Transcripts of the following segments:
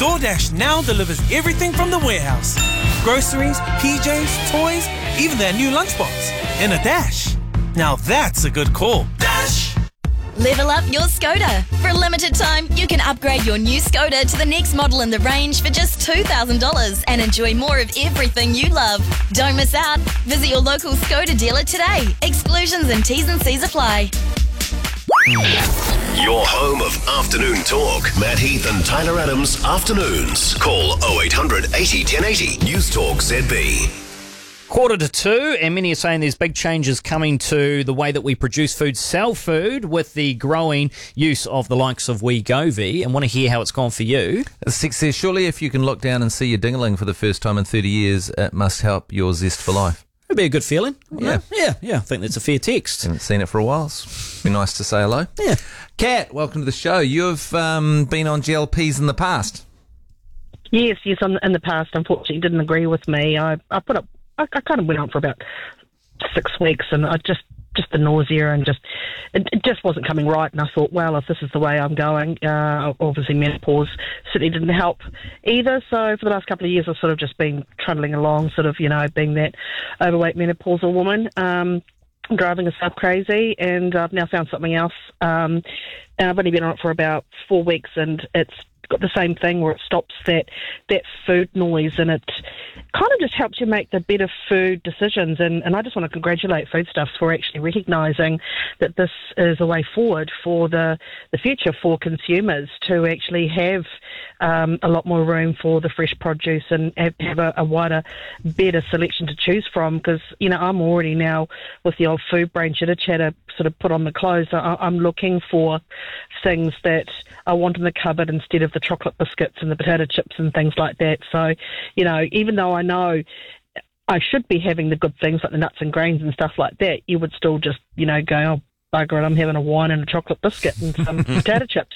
DoorDash now delivers everything from the warehouse. Groceries, PJs, toys, even their new lunchbox. In a dash. Now that's a good call. Dash! Level up your Skoda. For a limited time, you can upgrade your new Skoda to the next model in the range for just $2,000 and enjoy more of everything you love. Don't miss out. Visit your local Skoda dealer today. Exclusions and T's and C's apply. Your home of afternoon talk. Matt Heath and Tyler Adams. Afternoons. Call 0800 80 1080. News Talk ZB. 1:45, and many are saying there's big changes coming to the way that we produce food, sell food, with the growing use of the likes of Wegovy, and want to hear how it's gone for you. Six says, surely if you can look down and see your dingaling for the first time in 30 years, it must help your zest for life. It'd be a good feeling. Yeah. I think that's a fair text. Haven't seen it for a while. It's be nice to say hello. Yeah. Kat, welcome to the show. You've been on GLPs in the past. Yes, in the past, unfortunately, didn't agree with me. I kind of went on for about 6 weeks, and I just the nausea and it just wasn't coming right. And I thought, well, if this is the way I'm going, obviously menopause certainly didn't help either. So for the last couple of years, I've sort of just been trundling along, sort of, being that overweight menopausal woman, driving myself crazy. And I've now found something else. I've only been on it for about 4 weeks, and it's got the same thing where it stops that food noise, and it kind of just helps you make the better food decisions. And I just want to congratulate Foodstuffs for actually recognising that this is a way forward for the future for consumers to actually have a lot more room for the fresh produce and have a wider, better selection to choose from. Because, I'm already now with the old food brain chitter-chatter sort of put on the clothes. I'm looking for things that I want in the cupboard instead of the chocolate biscuits and the potato chips and things like that. So, even though I know I should be having the good things like the nuts and grains and stuff like that, you would still just, go, oh, bugger it, I'm having a wine and a chocolate biscuit and some potato chips,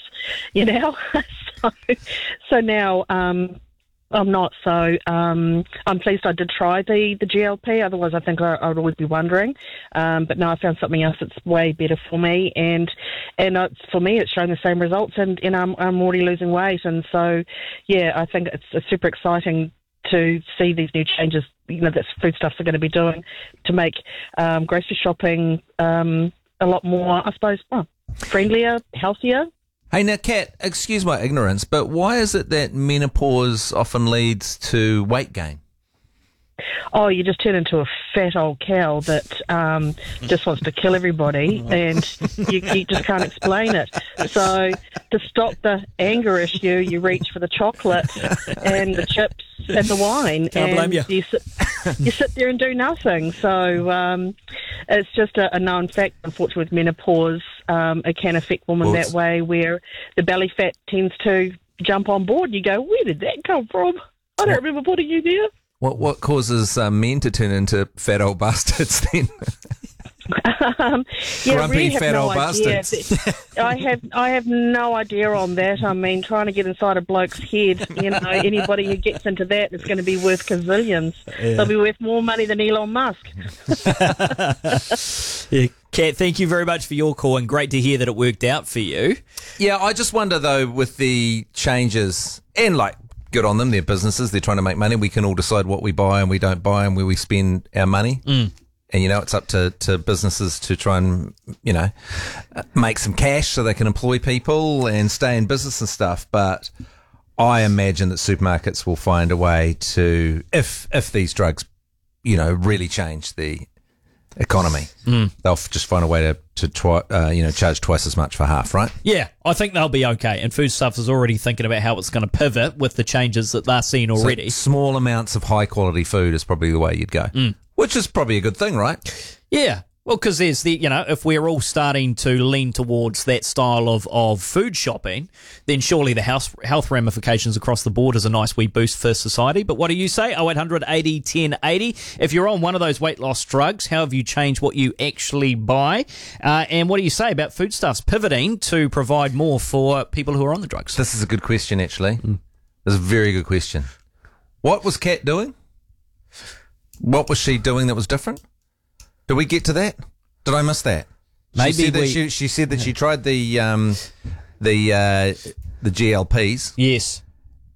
So now I'm not. So I'm pleased I did try the GLP. Otherwise, I think I would always be wondering. But now I found something else that's way better for me, and for me, it's showing the same results, and I'm already losing weight. And so, yeah, I think it's super exciting to see these new changes, that Foodstuffs are going to be doing to make grocery shopping a lot more, I suppose, friendlier, healthier. Hey, now, Kat, excuse my ignorance, but why is it that menopause often leads to weight gain? Oh, you just turn into a fat old cow that just wants to kill everybody, and you just can't explain it. So to stop the anger issue, you reach for the chocolate and the chips and the wine. Can't blame you. You sit there and do nothing. So it's just a known fact, unfortunately, with menopause. It can affect women that way, where the belly fat tends to jump on board. You go, where did that come from? I don't remember putting you there. What causes men to turn into fat old bastards then? Grumpy fat old bastards. I have no idea on that. I mean, trying to get inside a bloke's head, anybody who gets into that is going to be worth gazillions. Yeah. They'll be worth more money than Elon Musk. Yeah, Kat, thank you very much for your call, and great to hear that it worked out for you. Yeah, I just wonder though, with the changes, and good on them, they're businesses, they're trying to make money. We can all decide what we buy and we don't buy and where we spend our money. And, it's up to businesses to try and, make some cash so they can employ people and stay in business and stuff. But I imagine that supermarkets will find a way to, if these drugs, really change the economy, they'll just find a way to charge twice as much for half, right? Yeah, I think they'll be okay. And Foodstuffs is already thinking about how it's going to pivot with the changes that they're seeing already. So small amounts of high quality food is probably the way you'd go, which is probably a good thing, right? Yeah. Well, because there's if we're all starting to lean towards that style of food shopping, then surely the health ramifications across the board is a nice wee boost for society. But what do you say? 0800 80 1080. If you're on one of those weight loss drugs, how have you changed what you actually buy? And what do you say about Foodstuffs pivoting to provide more for people who are on the drugs? This is a good question, actually. This is a very good question. What was Kat doing? What was she doing that was different? Did we get to that? Did I miss that? She said that she tried the GLPs. Yes.